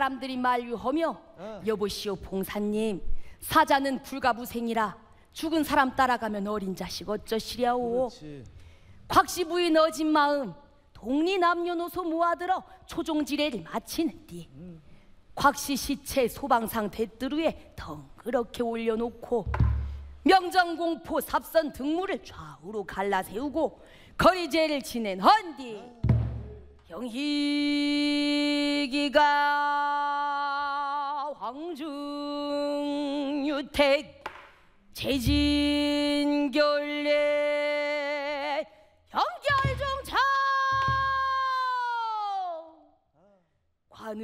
사람들이 만류하며 여보시오 봉사님, 사자는 불가부생이라 죽은 사람 따라가면 어린 자식 어쩌시랴오. 곽씨 부인 어진 마음 동리 남녀노소 모아들어 초종지례를 마치는디 곽씨 시체 소방상 대뜨루에 덩그렇게 올려놓고 명정공포 삽선 등물을 좌우로 갈라세우고 거리제를 지낸 헌디 형희기가 황중유택 재진결